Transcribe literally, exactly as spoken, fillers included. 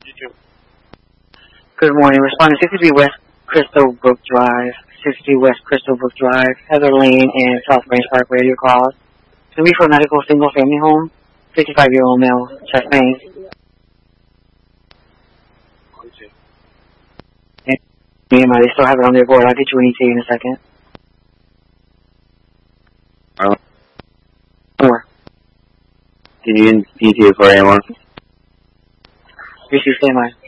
Good morning. Responding sixty-three West Crystal Brook Drive, sixty-three West Crystal Brook Drive, Heather Lane, and South Range Park Radio calls. To be for a medical single-family home, fifty-five-year-old male, chest pain. And they still have it on their board. I'll get you an E T A in a second. Uh, Four. Can you E T A for anyone? Receive standby.